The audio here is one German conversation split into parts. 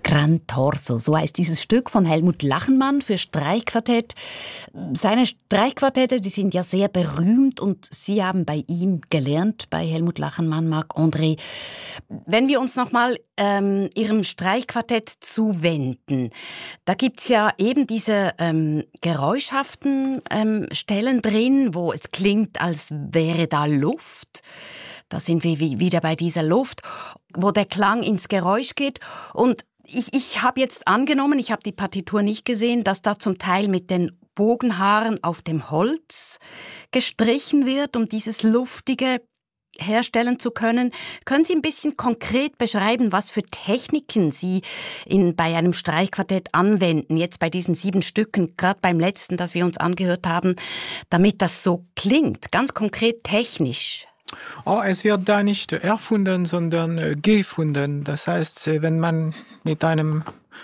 Gran Torso, so heißt dieses Stück von Helmut Lachenmann für Streichquartett. Seine Streichquartette, die sind ja sehr berühmt und Sie haben bei ihm gelernt, bei Helmut Lachenmann, Marc-André. Wenn wir uns nochmal Ihrem Streichquartett zuwenden, da gibt's ja eben diese geräuschhaften Stellen drin, wo es klingt, als wäre da Luft. Da sind wir wieder bei dieser Luft, wo der Klang ins Geräusch geht. Und ich habe jetzt angenommen, ich habe die Partitur nicht gesehen, dass da zum Teil mit den Bogenhaaren auf dem Holz gestrichen wird, um dieses Luftige herstellen zu können. Können Sie ein bisschen konkret beschreiben, was für Techniken Sie bei einem Streichquartett anwenden, jetzt bei diesen 7 Stücken, gerade beim letzten, das wir uns angehört haben, damit das so klingt, ganz konkret technisch? Es wird da nicht erfunden, sondern gefunden. Das heißt, wenn man mit einem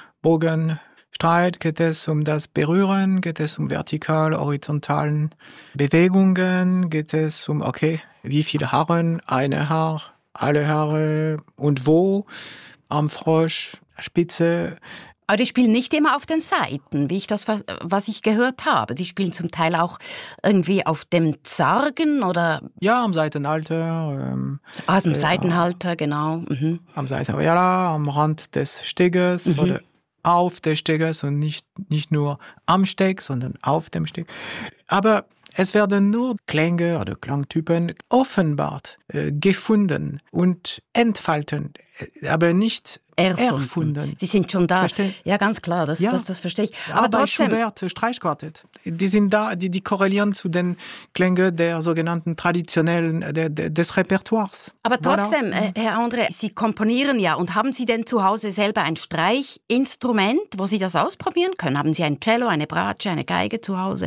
Bogen streicht, geht es um das Berühren, geht es um vertikal, horizontalen Bewegungen, geht es um, wie viele Haare, eine Haar, alle Haare und wo, am Frosch, Spitze. Aber die spielen nicht immer auf den Saiten, wie ich das, was ich gehört habe. Die spielen zum Teil auch irgendwie auf dem Zargen oder... Ja, am Saitenhalter. Am Saitenhalter, genau. Mhm. Am Saitenhalter, ja, am Rand des Steges oder auf des Steges und nicht nur am Steg, sondern auf dem Steg. Aber es werden nur Klänge oder Klangtypen offenbart, gefunden und entfalten, aber nicht erfunden. Sie sind schon da. Verstehen? Ja, ganz klar, das verstehe ich. Aber trotzdem, bei Schubert, Streichquartett, die sind da, die korrelieren zu den Klängen der sogenannten traditionellen, des Repertoires. Aber trotzdem, Herr André, Sie komponieren ja und haben Sie denn zu Hause selber ein Streichinstrument, wo Sie das ausprobieren können? Haben Sie ein Cello, eine Bratsche, eine Geige zu Hause?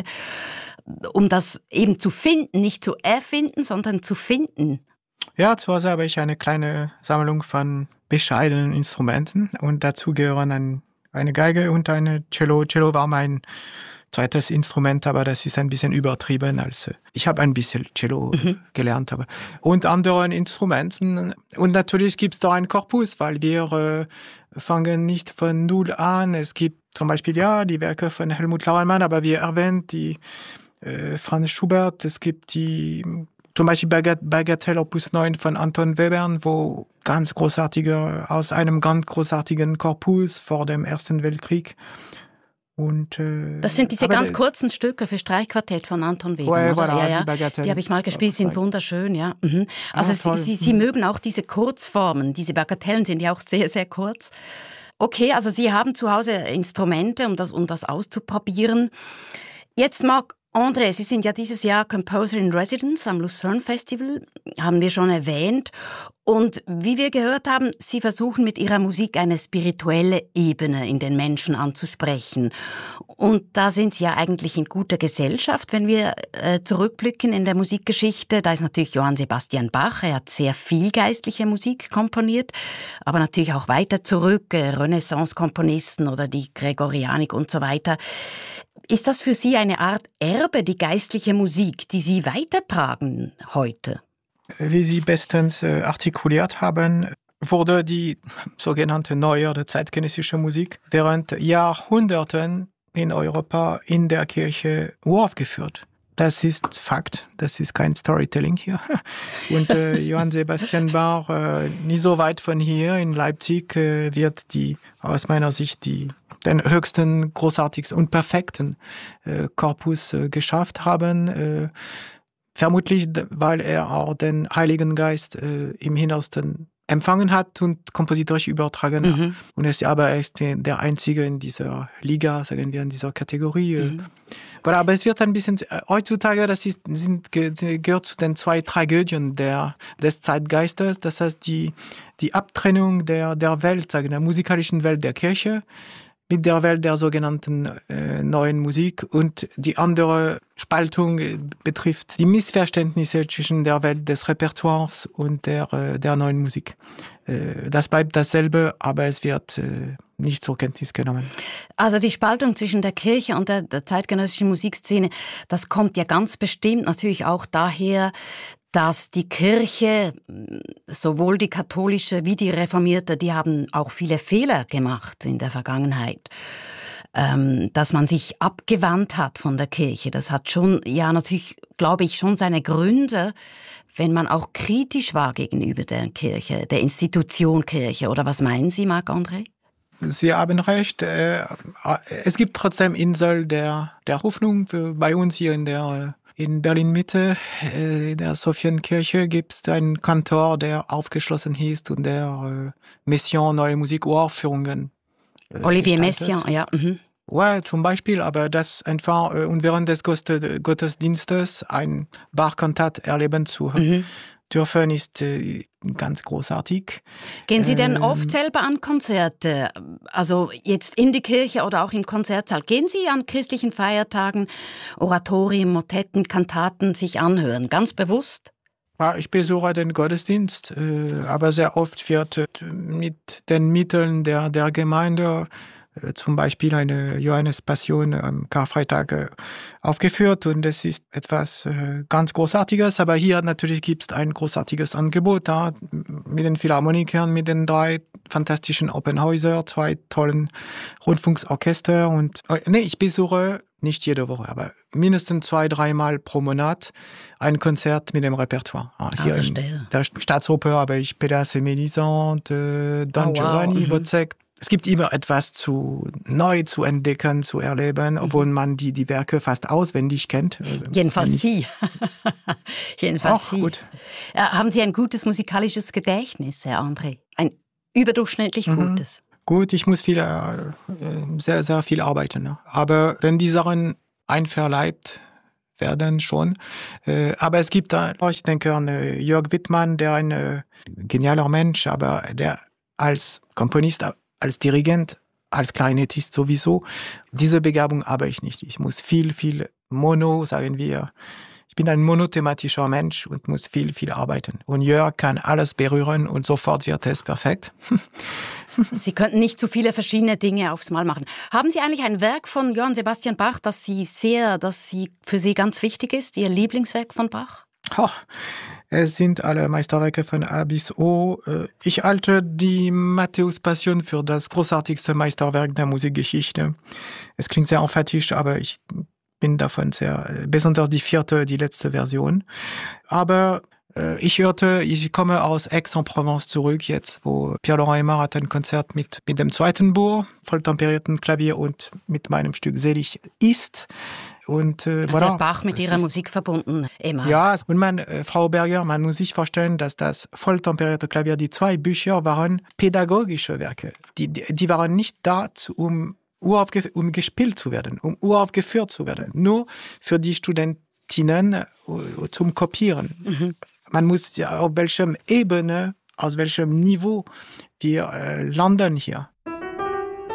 Um das eben zu finden, nicht zu erfinden, sondern zu finden. Ja, zu Hause habe ich eine kleine Sammlung von bescheidenen Instrumenten und dazu gehören eine Geige und eine Cello. Cello war mein zweites Instrument, aber das ist ein bisschen übertrieben. Ich habe ein bisschen Cello gelernt, und anderen Instrumenten. Und natürlich gibt es da einen Korpus, weil wir fangen nicht von Null an. Es gibt zum Beispiel die Werke von Helmut Lachenmann, aber wir erwähnen die Franz Schubert, es gibt zum Beispiel Bagatelle Opus 9 von Anton Webern, wo aus einem ganz großartigen Korpus vor dem Ersten Weltkrieg. Und, das sind diese ganz kurzen Stücke für Streichquartett von Anton Webern, oder? Voilà, die habe ich mal gespielt, sind wunderschön, ja. Mhm. Also Sie mögen auch diese Kurzformen, diese Bagatellen sind ja auch sehr, sehr kurz. Okay, also Sie haben zu Hause Instrumente, um das auszuprobieren. Jetzt Marc-André, Sie sind ja dieses Jahr Composer in Residence am Lucerne Festival, haben wir schon erwähnt. Und wie wir gehört haben, Sie versuchen mit Ihrer Musik eine spirituelle Ebene in den Menschen anzusprechen. Und da sind Sie ja eigentlich in guter Gesellschaft, wenn wir zurückblicken in der Musikgeschichte. Da ist natürlich Johann Sebastian Bach, er hat sehr viel geistliche Musik komponiert, aber natürlich auch weiter zurück, Renaissance-Komponisten oder die Gregorianik und so weiter. Ist das für Sie eine Art Erbe, die geistliche Musik, die Sie weitertragen heute? Wie Sie bestens artikuliert haben, wurde die sogenannte neue oder zeitgenössische Musik während Jahrhunderten in Europa in der Kirche uraufgeführt. Das ist Fakt, das ist kein Storytelling hier. Und Johann Sebastian Bach, nicht so weit von hier in Leipzig, wird aus meiner Sicht den höchsten, großartigsten und perfekten Korpus geschafft haben. Vermutlich, weil er auch den Heiligen Geist im Innersten empfangen hat und kompositorisch übertragen hat. Und er ist der Einzige in dieser Liga, sagen wir, in dieser Kategorie. Voilà, aber es wird ein bisschen, heutzutage, gehört zu den 2 Tragödien des Zeitgeistes. Das heißt, die Abtrennung der Welt, sagen wir, der musikalischen Welt der Kirche mit der Welt der sogenannten neuen Musik, und die andere Spaltung betrifft die Missverständnisse zwischen der Welt des Repertoires und der neuen Musik. Das bleibt dasselbe, aber es wird nicht zur Kenntnis genommen. Also die Spaltung zwischen der Kirche und der zeitgenössischen Musikszene, das kommt ja ganz bestimmt natürlich auch daher, dass die Kirche, sowohl die katholische wie die reformierte, die haben auch viele Fehler gemacht in der Vergangenheit. Dass man sich abgewandt hat von der Kirche, das hat schon, ja natürlich, glaube ich, schon seine Gründe, wenn man auch kritisch war gegenüber der Kirche, der Institution Kirche. Oder was meinen Sie, Marc-André? Sie haben recht. Es gibt trotzdem Insel der Hoffnung. Bei uns hier in Berlin-Mitte, der Sophienkirche, gibt es einen Kantor, der aufgeschlossen ist und der Messiaen neue Musikaufführungen Olivier Messiaen, ja. Mhm. Ja, zum Beispiel, aber das einfach und während des Gottesdienstes ein Bach-Kantat erleben zu dürfen, ist ganz großartig. Gehen Sie denn oft selber an Konzerte? Also jetzt in die Kirche oder auch im Konzertsaal? Gehen Sie an christlichen Feiertagen Oratorien, Motetten, Kantaten sich anhören? Ganz bewusst? Ja, ich besuche den Gottesdienst, aber sehr oft wird mit den Mitteln der Gemeinde zum Beispiel eine Johannespassion am Karfreitag aufgeführt und es ist etwas ganz Großartiges, aber hier natürlich gibt es ein großartiges Angebot mit den Philharmonikern, mit den 3 fantastischen Opernhäusern, 2 tollen Rundfunkorchester und ich besuche nicht jede Woche, aber mindestens 2-3 Mal pro Monat ein Konzert mit dem Repertoire. Hier in der Staatsoper habe ich Pédasse et Mélisande, Don Giovanni, Wozzeck. Es gibt immer etwas neu zu entdecken, zu erleben, obwohl man die Werke fast auswendig kennt. Jedenfalls Sie. Jedenfalls Sie. Gut. Haben Sie ein gutes musikalisches Gedächtnis, Herr André? Ein überdurchschnittlich gutes? Gut, ich muss sehr, sehr viel arbeiten. Ne? Aber wenn die Sachen einverleibt werden schon. Aber es gibt ich denke an Jörg Wittmann, der ein genialer Mensch, aber der als Komponist, als Dirigent, als Klarinettist sowieso, diese Begabung habe ich nicht. Ich muss viel sagen wir. Ich bin ein monothematischer Mensch und muss viel arbeiten. Und Jörg kann alles berühren und sofort wird es perfekt. Sie könnten nicht zu viele verschiedene Dinge aufs Mal machen. Haben Sie eigentlich ein Werk von Johann Sebastian Bach, das für Sie ganz wichtig ist, Ihr Lieblingswerk von Bach? Es sind alle Meisterwerke von A bis O. Ich halte die Matthäus-Passion für das großartigste Meisterwerk der Musikgeschichte. Es klingt sehr emphatisch, aber ich bin davon besonders die letzte Version. Aber ich komme aus Aix-en-Provence zurück jetzt, wo Pierre-Laurent Aimard hat ein Konzert mit dem zweiten Buch, volltemperierten Klavier und mit meinem Stück Selig ist. Und voilà. Bach mit ihrer Musik verbunden, Aimard. Ja, und Frau Berger, man muss sich vorstellen, dass das volltemperierte Klavier, die 2 Bücher waren pädagogische Werke. Die waren nicht da, um gespielt zu werden, um uraufgeführt zu werden, nur für die Studentinnen zum Kopieren. Mhm. Man muss ja auf welchem Ebene, aus welchem Niveau wir landen hier.